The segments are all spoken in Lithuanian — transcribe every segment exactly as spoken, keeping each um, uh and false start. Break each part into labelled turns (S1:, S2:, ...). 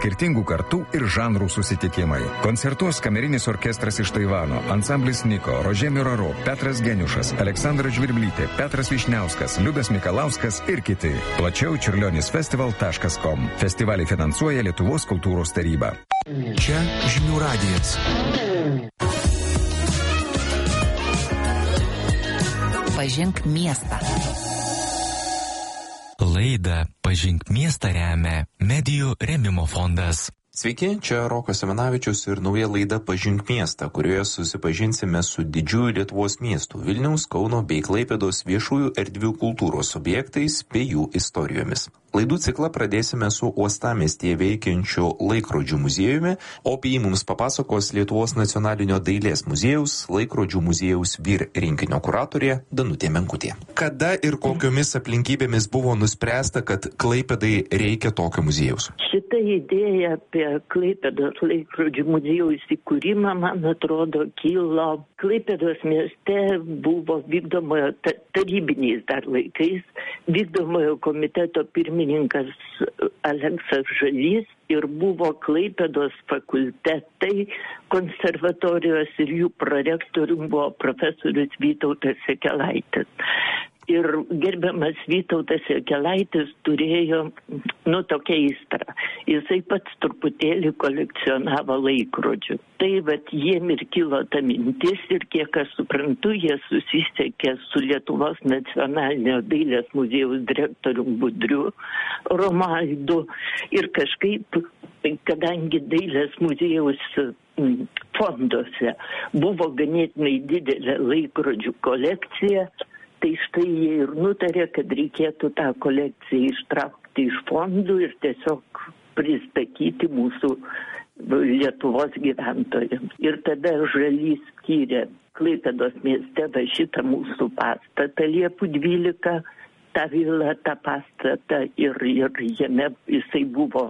S1: skirtingų kartų ir žanrų susitikimai. Koncertuos kamerinis orkestras iš Taivano, ansamblis Niko, Rožė Miraro, Petras Geniušas, Aleksandra Žvirblytė, Petras Višniauskas, Liudas Mikalauskas ir kiti. Plačiau čiurlionis festival taškas com. Festivalį finansuoja Lietuvos kultūros taryba.
S2: Čia Žinių radijas.
S3: Pažink miestą.
S2: Laidą Pažink miestą remia Medijų rėmimo fondas.
S4: Sveiki, čia Rokas Simanavičius ir nauja laida Pažink miestą, kurioje susipažinsime su didžiųjų Lietuvos miestų Vilniaus, Kauno bei Klaipėdos viešųjų erdvių kultūros objektais bei jų istorijomis. Laidų ciklą pradėsime su uostamiestyje veikiančiu laikrodžių muziejumi, o apie jį mums papasakos Lietuvos nacionalinio dailės muziejaus laikrodžių muziejaus vyr rinkinio kuratorė Danutė Menkutė. Kada ir kokiomis aplinkybėmis buvo nuspręsta, kad Klaipėdai reikia tokio muziejaus?
S5: Šitą idėją apie Klaipėdos laikrodžių muziejaus įkūrimą, man atrodo, kilo Klaipėdos mieste, buvo vykdomojo tarybiniais dar laikais, vykdomojo komiteto pirmininkas Aleksas Žalys ir buvo Klaipėdos fakultetai konservatorijos ir jų prorektorium buvo profesorius Vytautas Sekelaitis. Ir gerbiamas Vytautas Sekelaitis turėjo, nu, tokią įstrą. Jisai pats truputėlį kolekcionavo laikrodžių. Tai vat jiem ir kilo ta mintis ir kiek aš suprantu, jie susisiekė su Lietuvos nacionalinio dailės muziejaus direktorium Budriu Romaldu ir kažkaip, kadangi dailės muziejaus fonduose buvo ganėtinai didelė laikrodžių kolekcija, tai štai jie ir nutarė, kad reikėtų tą kolekciją ištraukti iš fondų ir tiesiog pristatyti mūsų Lietuvos gyventojams. Ir tada Žalys skyrė Klaipėdos mieste va šitą mūsų pastatą Liepų dvylika, tą vilą, tą pastatą ir, ir jame jisai buvo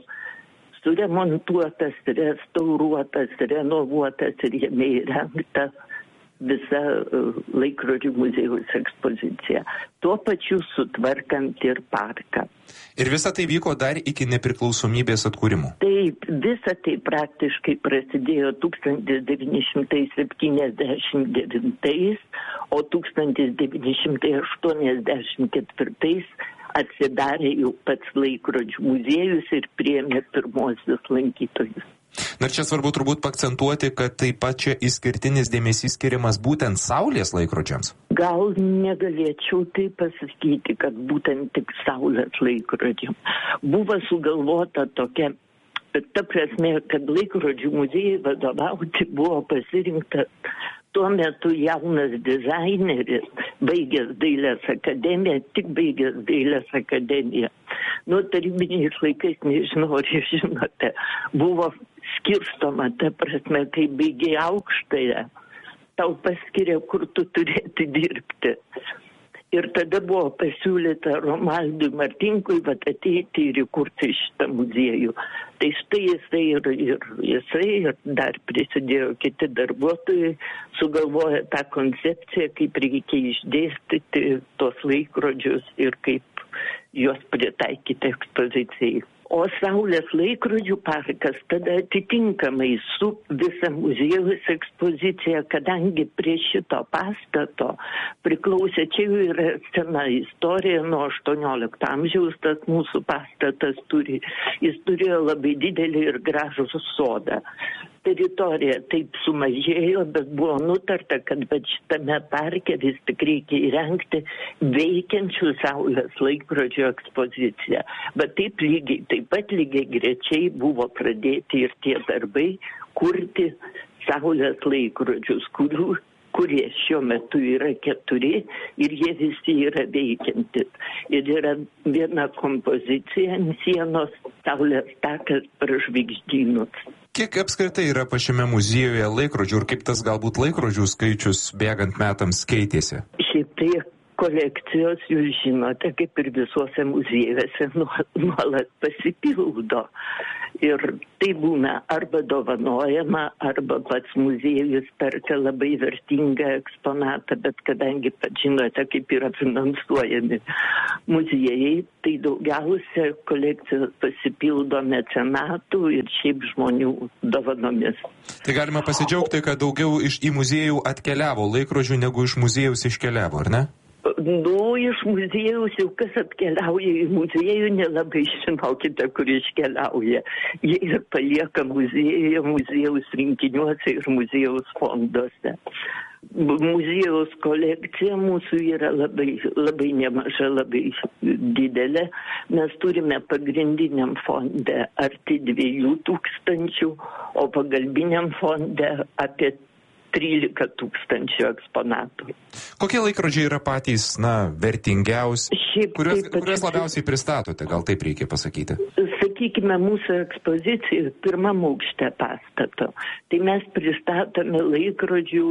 S5: suremontuotas, restauruotas, renovuotas ir jame įrengta visa laikrodžių muziejaus ekspozicija. Tuo pačiu sutvarkant ir parką.
S4: Ir visa tai vyko dar iki nepriklausomybės atkūrimo?
S5: Taip, visa tai praktiškai prasidėjo tūkstantis devyni šimtai septyniasdešimt devintais, o tūkstantis devyni šimtai aštuoniasdešimt ketvirtais atsidarė jau pats laikrodžių muziejus ir priėmė pirmosius lankytojus.
S4: Na ir čia svarbu turbūt akcentuoti, kad taip pat čia išskirtinis dėmesys skiriamas būtent Saulės laikrodžiams.
S5: Gal negalėčiau tai pasakyti, kad būtent tik Saulės laikrodžiams. Buvo sugalvota tokia, ta prasme, kad laikrodžių muziejai vadovauti buvo pasirinktas tuo metu jaunas dizaineris, baigęs dailės akademiją, tik baigęs dailės akademiją. Nu, tarybiniais laikais, nežinau, ar jūs žinote, buvo skirstoma, ta prasme, kai baigiai aukštąją, tau paskiria, kur tu turėti dirbti. Ir tada buvo pasiūlyta Romaldui Martinkui vat ateiti ir įkurti šitą muziejų. Tai štai jisai ir, ir jisai ir dar prisidėjo kiti darbuotojai, sugalvoja tą koncepciją, kaip reikia išdėstyti tos laikrodžius ir kaip juos pritaikyti ekspozicijai. O Saulės laikrodžių parkas tada atitinkamai su visa muziejaus ekspozicija, kadangi prie šito pastato priklausė, čia jau yra sena istorija, nuo aštuoniolikto amžiaus tas mūsų pastatas turi, jis turėjo labai didelį ir gražų sodą. Teritorija taip sumažėjo, bet buvo nutarta, kad šitame parke vis tik reikia įrengti veikiančių Saulės laikrodžių ekspoziciją. Bet taip lygiai, taip pat lygiai grečiai buvo pradėti ir tie darbai kurti Saulės laikrodžius, kurių kurie šiuo metu yra keturi ir jie visi yra veikiantis. Ir yra viena kompozicija ant sienos, Saulės takas per žvaigždynus.
S4: Kiek apskritai yra pačiame muziejuje laikrodžių ir kaip tas galbūt laikrodžių skaičius bėgant metams keitėsi?
S5: Šiaip tai kolekcijos, jūs žinote, kaip ir visuose muziejuose nuolat pasipildo. Ir tai būna arba dovanojama, arba pats muziejus perka labai vertingą eksponatą, bet kadangi, pat žinote, kaip yra finansuojami muziejai, tai daugiausia kolekcijos pasipildo mecenatų ir šiaip žmonių dovanomis.
S4: Tai galima pasidžiaugti, kad daugiau iš į muziejų atkeliavo laikrodžių, negu iš muziejaus iškeliavo, ar ne?
S5: Nu, iš muziejaus jau kas atkeliauja į muziejų, nelabai žinokite, kur iškeliauja. Jie ir palieka muziejuje, muziejaus rinkiniuose ir muziejaus fonduose. Muziejaus kolekcija mūsų yra labai, labai nemaža, labai didelė. Mes turime pagrindiniam fonde arti dviejų tūkstančių, o pagalbiniam fonde apie trylika tūkstančių eksponatų.
S4: Kokie laikrodžiai yra patys, na, vertingiausi,
S5: Šiaip,
S4: kuriuos,
S5: taip,
S4: kuriuos labiausiai pristatote, gal taip reikia pasakyti?
S5: Sakykime, mūsų ekspozicija pirmam aukšte pastato. Tai mes pristatome laikrodžių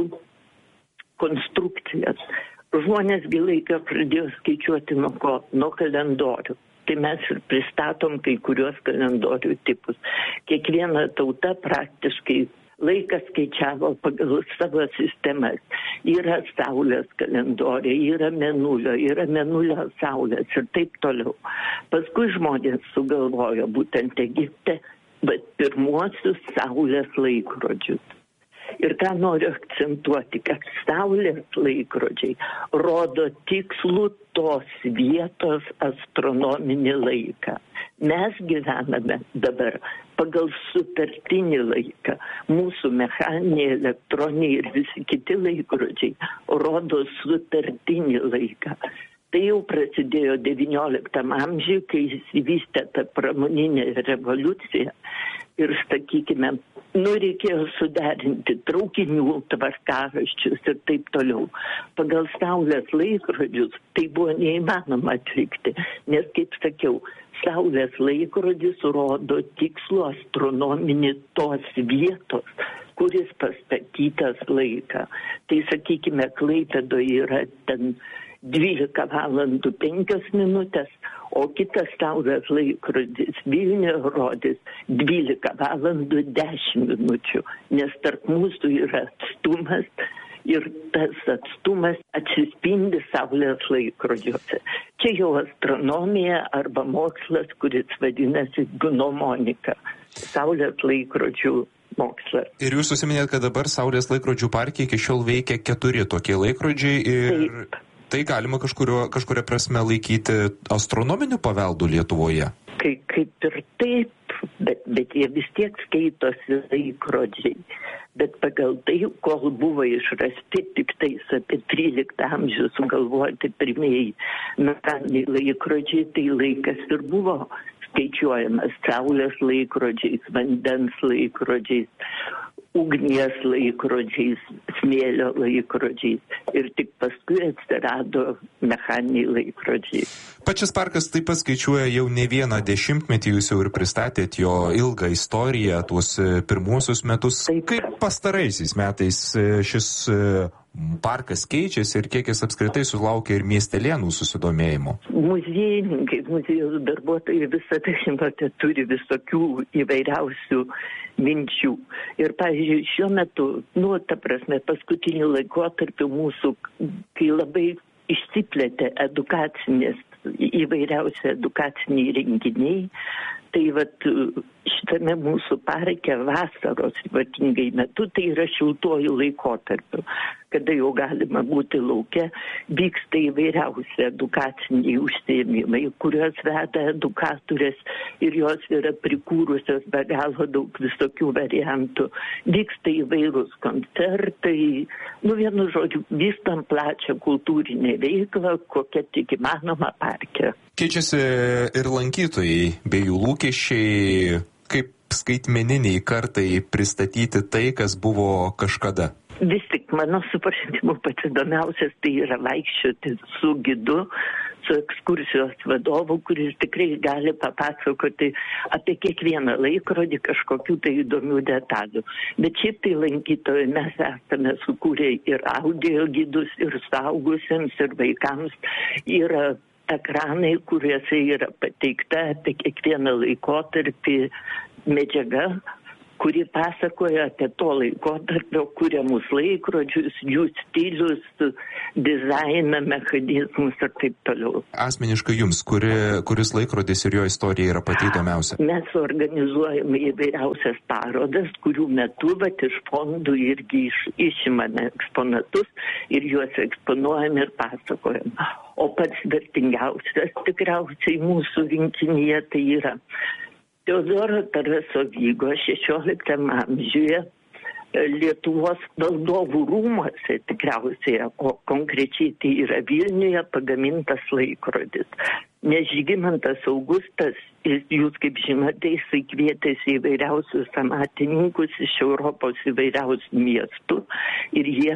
S5: konstrukcijas. Žmonėsgi laiką pradėjo skaičiuoti nuo ko? Nuo kalendorių. Tai mes ir pristatom kai kuriuos kalendorių tipus. Kiekviena tauta praktiškai laikas skaičiavo pagal savo sistemas. Yra saulės kalendoriai, yra mėnulio, yra mėnulio saulės ir taip toliau. Paskui žmonės sugalvojo būtent Egipte, bet pirmuosius saulės laikrodžius. Ir ką noriu akcentuoti, kad saulės laikrodžiai rodo tikslų tos vietos astronominį laiką. Mes gyvename dabar pagal sutartinį laiką. Mūsų mechaniniai, elektroniniai ir visi kiti laikrodžiai rodo sutartinį laiką. Tai jau prasidėjo devynioliktam amžiuje, kai įsivystė ta pramoninė revoliucija. Ir, sakykime, nu reikėjo suderinti traukinių tvarkaraščius ir taip toliau. Pagal saulės laikrodžius tai buvo neįmanoma atlikti, nes, kaip sakiau, saulės laikrodis rodo tikslų astronominį tos vietos, kuris pastatytas laiką. Tai, sakykime, Klaipėdoje yra ten dvylika valandų penkios minutės, o kitas saulės laikrodis Vilniuje rodys dvylika valandų dešimt minučių, nes tarp mūsų yra atstumas ir tas atstumas atsispindi saulės laikrodžiuose. Čia jau astronomija arba mokslas, kuris vadinasi gnomonika, saulės laikrodžių mokslas.
S4: Ir jūs susiminėt, kad dabar saulės laikrodžių parke iki šiol veikia keturi tokie laikrodžiai ir... Taip. Tai galima kažkurio, kažkuria prasme laikyti astronominiu paveldu Lietuvoje?
S5: Kaip, kaip ir taip, bet, bet jie vis tiek skaitosi laikrodžiai. Bet pagal tai, kol buvo išrasti tik tais apie tryliktą amžių sugalvoti pirmieji mechaniniai laikrodžiai, tai laikas ir buvo skaičiuojamas saulės laikrodžiais, vandens laikrodžiais, ugnies laikrodžiais, smėlio laikrodžiais ir tik paskui atsirado mechaniniai laikrodžiai.
S4: Pačias parkas taip pat skaičiuoja jau ne vieną dešimtmetį, jūs jau ir pristatėt jo ilgą istoriją, tuos pirmuosius metus. Taip. Kaip pastaraisiais metais šis parkas keičiasi ir kiek jis apskritai sulaukia ir miestelėnų susidomėjimo?
S5: Muziejininkai, muziejus darbuotojai visada, žinote, turi visokių įvairiausių minčių. Ir, pavyzdžiui, šiuo metu, nu, ta prasme, paskutiniu laikotarpiu mūsų, kai labai išsiplėtė edukacinės, įvairiausi edukaciniai renginiai, tai vat šitame mūsų parke vasaros ypatingai metu, tai yra šiltuoju laikotarpiu, kada jau galima būti lauke, vyksta įvairiausi edukaciniai užsiėmimai, kuriuos veda edukatorės ir jos yra prikūrusios be galo daug visokių variantų. Vyksta įvairūs koncertai, nu vienu žodžiu, vystam plačią kultūrinę veiklą, kokia tik įmanoma parke.
S4: Keičiasi ir lankytojai bei jų lūkesčiai, kaip skaitmeniniai kartai pristatyti tai, kas buvo kažkada.
S5: Vis tik, mano supratimu, pats įdomiausias tai yra vaikščioti su gidu, su ekskursijos vadovu, kuris tikrai gali papasakoti apie kiekvieną laikrodį kažkokių tai įdomių detalių. Bet šiaip tai lankytojai mes esame sukūrę ir audio gidus, ir suaugusiems, ir vaikams. Yra ekranai, kuriuose yra pateikta apie kiekvieną laikotarpį medžiaga, kuri pasakoja apie to laikotarpio kuriamus laikrodžius, jų stilius, dizainą, mechanizmus ir taip toliau.
S4: Asmeniškai jums, kuri, kuris laikrodis ir jo istorija yra pati įdomiausia?
S5: Mes organizuojame įvairiausias parodas, kurių metu vat, iš fondų irgi iš, išimame eksponatus ir juos eksponuojame ir pasakojame. O pats vertingiausias tikriausiai mūsų rinkinyje tai yra Teodoro Taraso Vygo šešioliktam amžiuje Lietuvos valdovų rūmuose tikriausiai, o konkrečiai tai yra Vilniuje pagamintas laikrodis. Nes Žygimantas Augustas, jūs kaip žinote, jisai kvietėsi įvairiausius amatininkus iš Europos įvairiausių miestų ir jie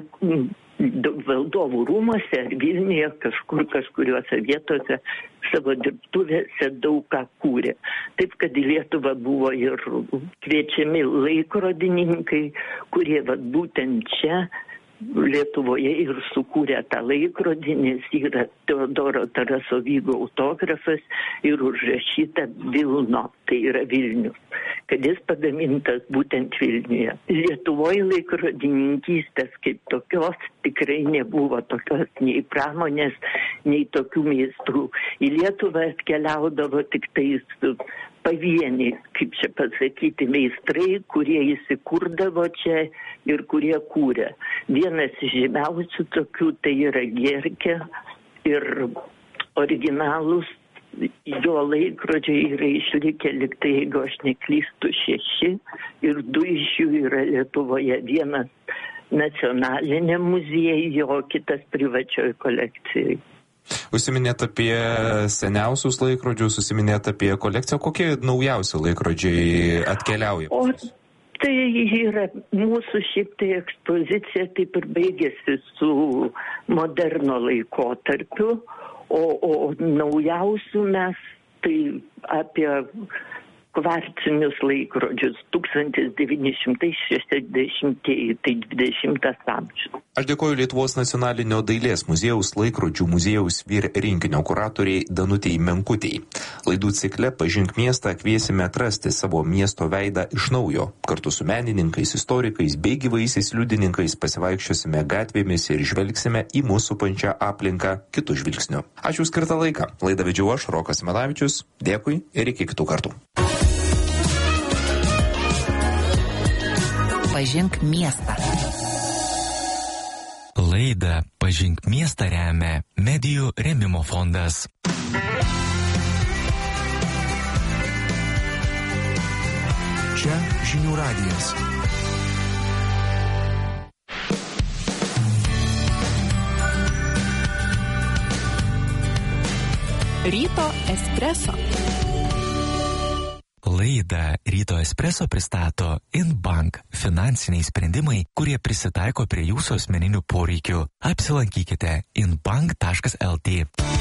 S5: valdovų rūmuose ar Vilniuje kažkur kažkuriuose vietose savo dirbtuvėse daug ką kūrė. Taip, kad į Lietuvą buvo ir kviečiami laikrodininkai, kurie vat būtent čia Lietuvoje ir sukūrė tą laikrodį, nes yra Teodoro Taraso Vygo autografas ir užrašyta Vilno, tai yra Vilnius, kad jis pagamintas būtent Vilniuje. Lietuvoje laikrodininkystės kaip tokios tikrai nebuvo, tokios nei pramonės, nei tokių meistrų. Į Lietuvą atkeliaudavo tik tais pavieniai, kaip čia pasakyti, meistrai, kurie įsikurdavo čia ir kurie kūrė. Vienas iš žymiausių tokių tai yra Gerke ir originalus jo laikrodžiai yra išlikę liktai, jeigu aš neklystu, šeši ir du iš jų yra Lietuvoje. Vienas nacionaliniam muziejuje, o kitas privačioj kolekcijai.
S4: Užsiminėt apie seniausius laikrodžius, užsiminėt apie kolekciją. Kokie naujausi laikrodžiai atkeliauja?
S5: O tai yra mūsų šiaip tai ekspozicija taip ir baigėsi su moderno laikotarpiu, o, o naujausių mes tai apie kvarcinius laikrodžius tūkstantis devyni šimtai šešiasdešimtieji, tai dvidešimtas amžius.
S4: Aš dėkoju Lietuvos nacionalinio dailės muziejaus laikrodžių muziejaus vyr rinkinio kuratoriai Danutei Menkutei. Laidų cikle Pažink miestą kviesime atrasti savo miesto veidą iš naujo. Kartu su menininkais, istorikais bei gyvaisiais liudininkais pasivaikščiosime gatvėmis ir žvelgsime į mūsų pančią aplinką kitų žvilgsnių. Ačiū skirtą laiką. Laidą vedžiau aš, Rokas Simanavičius. Dėkui ir iki kitų kartų.
S3: Pažink miestą.
S2: Laidą Pažink miestą remia Medijų rėmimo fondas.
S6: Čia žinių radijas.
S7: Ryto espreso.
S2: Laidą Ryto espreso pristato InBank – finansiniai sprendimai, kurie prisitaiko prie jūsų asmeninių poreikių. Apsilankykite inbank taškas lt.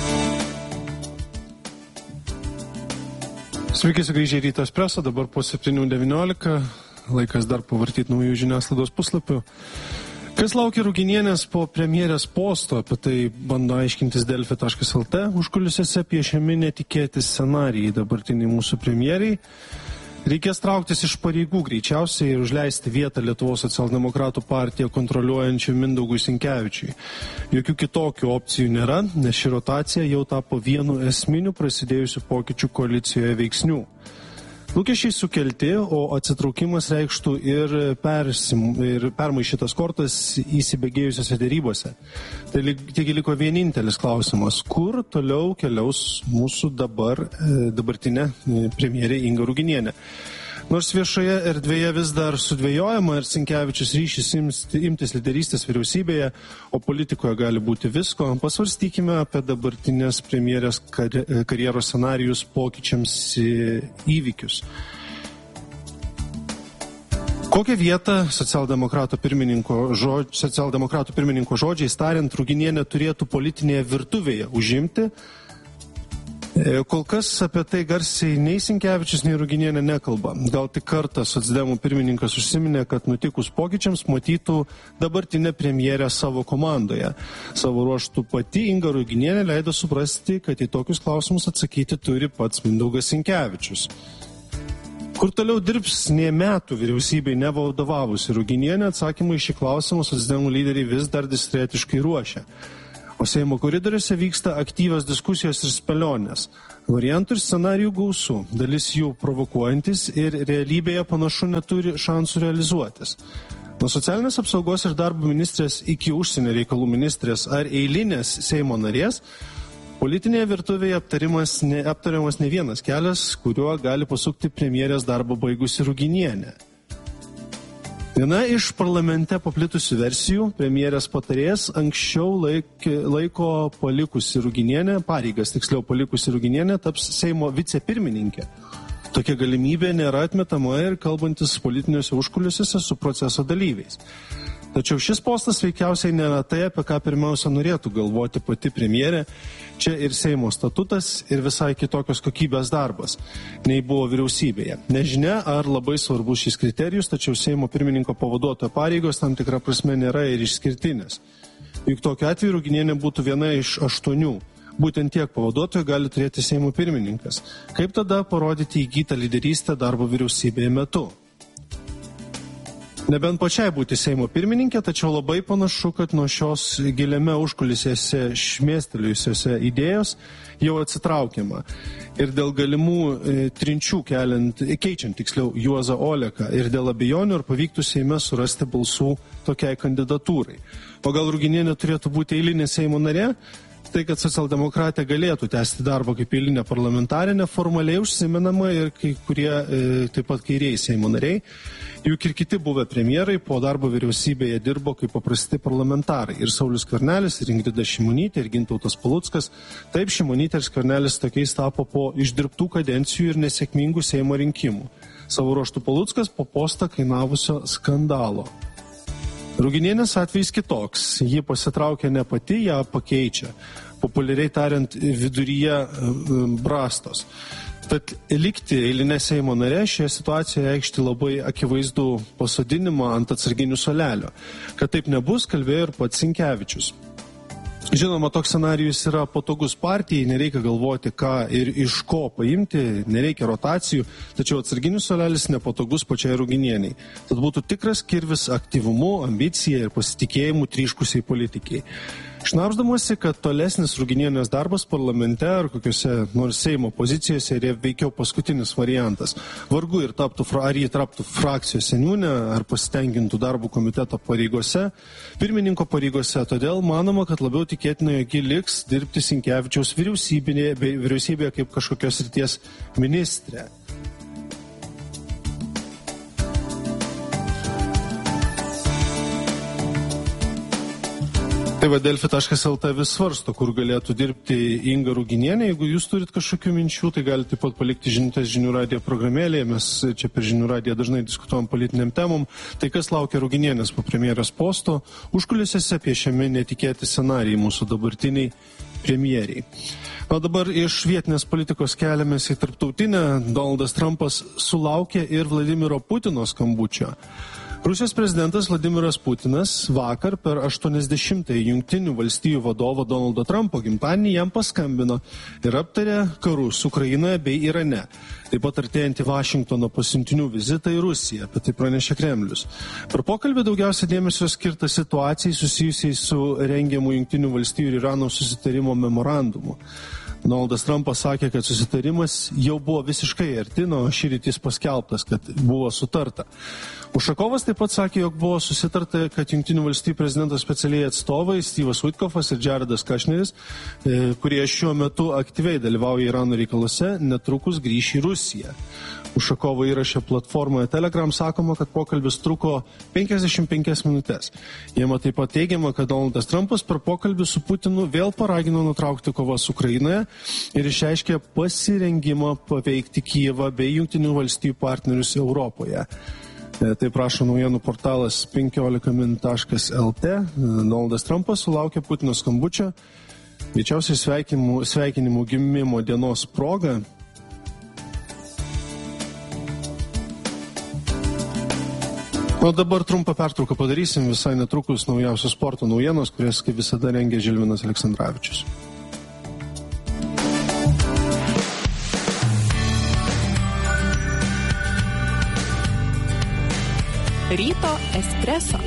S8: Sveiki sugrįžę Ryto espreso, dabar po septynių devyniolika, laikas dar pavartyti naujų žiniasklaidos puslapių. Kas laukia Ruginienės po premjerės posto, apie tai bando aiškintis delfi taškas lt. Užkulisiuose piešiami netikėti scenarijai dabartiniai mūsų premjeriai. Reikės trauktis iš pareigų greičiausiai ir užleisti vietą Lietuvos socialdemokratų partiją kontroliuojančių Mindaugui Sinkevičiui. Jokių kitokių opcijų nėra, nes ši rotacija jau tapo vienu esminių prasidėjusių pokyčių koalicijoje veiksnių. Lūkesčiai sukelti, o atsitraukimas reikštų ir, persim, ir permaišytas kortas įsibėgėjusiose dėrybose. Tai tik liko vienintelis klausimas, kur toliau keliaus mūsų dabar, dabartinė premjerė Inga Ruginienė. Nors viešoje erdvėje vis dar sudvejojama ir Sinkevičius ryšis imtis lyderystės vyriausybėje, o politikoje gali būti visko, pasvarstykime apie dabartinės premjerės karjeros scenarijus pokyčiams įvykius. Kokią vietą socialdemokratų pirmininko, žodž... socialdemokratų pirmininko žodžiais tariant Ruginienė turėtų politinėje virtuvėje užimti Kol kas apie tai garsiai nei Sinkevičius, nei Ruginienė nekalba. Gal tik kartą socdemų pirmininkas užsiminė, kad nutikus pokyčiams matytų dabartinę premjerę savo komandoje. Savo ruoštų pati Inga Ruginienė leido suprasti, kad į tokius klausimus atsakyti turi pats Mindaugas Sinkevičius. Kur toliau dirbs nė metų vyriausybei nevadovavusi Ruginienė, atsakymą į šį klausimą socdemų lyderiai vis dar distretiškai ruošia. O Seimo koridoriuose vyksta aktyvios diskusijos ir spėlionės. Variantų ir scenarijų gausų, dalis jų provokuojantis ir realybėje panašu neturi šansų realizuotis. Nuo socialinės apsaugos ir darbo ministrės iki užsienio reikalų ministrės ar eilinės Seimo narės, politinėje virtuvėje aptariamas ne, aptariamas ne vienas kelias, kuriuo gali pasukti premjerės darbą baigusi Ruginienė. Viena iš parlamente paplitusių versijų, premjerės patarėjas anksčiau laik, laiko palikusi Ruginienę, pareigas tiksliau palikusi Ruginienę, taps Seimo vicepirmininkė. Tokia galimybė nėra atmetama ir kalbantis politiniuose užkulisiuose su proceso dalyviais. Tačiau šis postas veikiausiai nėra tai, apie ką pirmiausia norėtų galvoti pati premjerė. Čia ir Seimo statutas, ir visai kitokios kokybės darbas, nei buvo vyriausybėje. Nežinia, ar labai svarbus šis kriterijus, tačiau Seimo pirmininko pavaduotojo pareigos tam tikra prasme nėra ir išskirtinės. Juk tokiu atveju Ruginienė būtų viena iš aštuonių. Būtent tiek pavaduotojų gali turėti Seimo pirmininkas. Kaip tada parodyti įgytą lyderystę darbo vyriausybėje metu? Nebent pačiai būti Seimo pirmininkė, tačiau labai panašu, kad nuo šios giliame užkulisėse šmėstelėjusiose idėjos jau atsitraukiama. Ir dėl galimų e, trinčių keliant, keičiant tiksliau Juozą Oleką ir dėl abejonių, ar pavyktų Seime surasti balsų tokiai kandidatūrai. O gal Ruginienė turėtų būti eilinė Seimo narė? Tai, kad socialdemokratė galėtų tęsti darbą kaip eilinė parlamentarė, neformaliai užsimenama ir kai kurie e, taip pat kairieji Seimo nariai. Juk ir kiti buvę premjerai po darbo vyriausybėje dirbo kaip paprasti parlamentarai. Ir Saulius Skvernelis, ir Ingrida Šimonytė, ir Gintautas Paluckas. Taip, Šimonytė ir Skvernelis tokiais tapo po išdirbtų kadencijų ir nesėkmingų Seimo rinkimų. Savo ruožtų Paluckas po postą kainavusio skandalo. Ruginienės atvejs kitoks. Ji pasitraukia ne pati, ją pakeičia. Populiariai tariant, viduryje brastos. Tad likti eilinė Seimo narė šioje situacijoje reikšti labai akivaizdų pasodinimą ant atsarginių suolelio. Kad taip nebus, kalbėjo ir pats Sinkevičius. Žinoma, toks scenarijus yra patogus partijai, nereikia galvoti, ką ir iš ko paimti, nereikia rotacijų, tačiau atsarginis suolelis nepatogus pačiai Ruginieniai. Tad būtų tikras kirvis aktyvumu, ambicija ir pasitikėjimu tryškusiai politikiai. Šnapsdamosi, kad tolesnis Ruginienės darbas parlamente ar kokiuose nors Seimo pozicijose yra veikiau paskutinis variantas. Vargu ir taptų, ar jį taptų frakcijos seniūnė, ar pasitenkintų darbų komiteto pareigose, pirmininko pareigose. Todėl manoma, kad labiau tikėtina, jog ji liks dirbti Sinkevičiaus vyriausybėje, vyriausybėje kaip kažkokios srities ministrė. Tai va, delfi taškas lt vis svarsto, kur galėtų dirbti Inga Ruginienė. Jeigu jūs turit kažkokių minčių, tai galite taip pat palikti žinutės Žinių radijo programėlėje. Mes čia per Žinių radiją dažnai diskutuojam politiniam temom. Tai kas laukia Ruginienės po premjerės posto, užkulisiuose piešiami netikėti scenarijai mūsų dabartiniai premjeriai. O dabar iš vietinės politikos keliamės į tarptautinę. Donaldas Trumpas sulaukė ir Vladimiro Putino skambučio. Rusijos prezidentas Vladimiras Putinas vakar per aštuoniasdešimtąjį Jungtinių valstijų vadovo Donaldo Trumpo gimtadienį jam paskambino ir aptarė karus Ukrainoje bei Irane. Taip pat artėjantį Vašingtono pasiuntinių vizitą į Rusiją, apie tai pranešė Kremlius. Per pokalbį daugiausia dėmesio skirta situacijai susijusiai su rengiamu Jungtinių valstijų ir Irano susitarimo memorandumu. Donaldas Trumpas sakė, kad susitarimas jau buvo visiškai arti, o šįryt jis paskelbtas, kad buvo sutarta. Ušakovas taip pat sakė, jog buvo susitarta, kad Jungtinių valstijų prezidentos specialiai atstovai Steve'as Witkoffas ir Jaredas Kushneris, kurie šiuo metu aktyviai dalyvauja Irano reikaluose, netrukus grįš į Rusiją. Ušakovo įraše platformoje Telegram sakoma, kad pokalbis truko penkiasdešimt penkias minutės. Jame taip pat teigiama, kad Donaldas Trumpas per pokalbį su Putinu vėl paragino nutraukti kovas Ukrainoje ir išreiškė pasirengimą paveikti Kijevą bei Jungtinių valstijų partnerius Europoje. Tai prašo naujienų portalas penkiolika min taškas lt. Donaldas Trumpas sulaukė Putino skambučio Greičiausiai sveikinimų, sveikinimų gimimo dienos proga. O dabar trumpą pertrauką padarysim, visai netrukus naujausios sporto naujienos, kurias kaip visada rengia Žilvinas Aleksandravičius.
S7: Ryto espreso.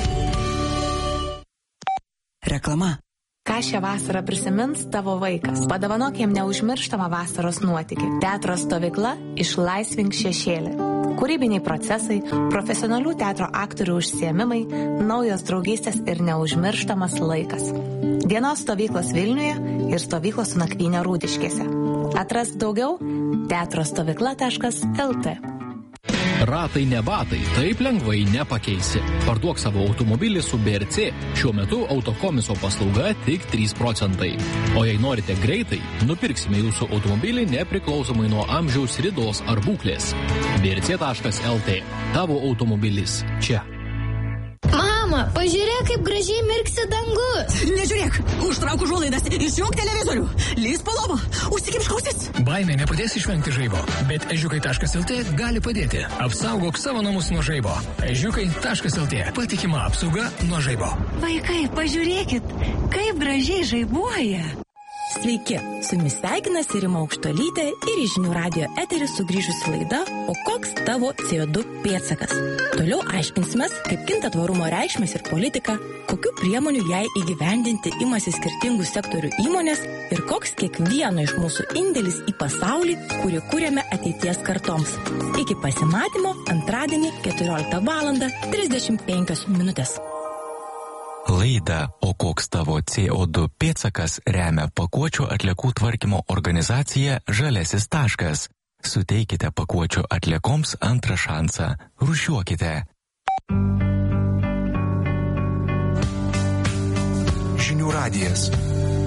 S3: Reklama.
S9: Ką šią vasarą prisimins tavo vaikas? Padovanok jam neužmirštamą vasaros nuotykį. Teatro stovykla Išlaisvink šešėlį. Kūrybiniai procesai, profesionalių teatro aktorių užsiėmimai, naujos draugystės ir neužmirštamas laikas. Dienos stovyklos Vilniuje ir stovyklos su nakvynė Rūdiškėse. Atrask daugiau teatrostovykla taškas el tė.
S10: Ratai ne batai, taip lengvai nepakeisi. Parduok savo automobilį su B R C. Šiuo metu autokomiso paslauga tik trys procentai. O jei norite greitai, nupirksime jūsų automobilį nepriklausomai nuo amžiaus, ridos ar būklės. B R C taškas el tė. Tavo automobilis čia.
S11: Mama, pažiūrėk, kaip gražiai mirksi dangus.
S12: Nežiūrėk, užtrauk užuolaidas, išjunk televizorių, lįs po lovą, užsikimšk ausis.
S13: Baimė nepadės išvengti žaibo, bet ežiukai taškas el tė gali padėti. Apsaugok savo namus nuo žaibo. ežiukai taškas el tė. Patikima apsauga nuo žaibo.
S12: Vaikai, pažiūrėkit, kaip gražiai žaibuoja.
S14: Sveiki, su jumis sveikinasi Rima Aukštuolytė ir į Žinių radijo eterį sugrįžusi laida O koks tavo C O du pėdsakas? Toliau aiškinsimės, kaip kinta tvarumo reikšmės ir politika, kokių priemonių jai įgyvendinti imasi skirtingų sektorių įmonės ir koks kiekvieno iš mūsų indėlis į pasaulį, kurį kūrėme ateities kartoms. Iki pasimatymo antradienį keturioliktą valandą trisdešimt penkios minutės.
S2: Laidą O koks tavo C O du pėdsakas remia pakuočių atliekų tvarkymo organizacija Žaliasis taškas. Suteikite pakuočių atliekoms antrą šansą. Rūšiuokite.
S6: Žinių radijas.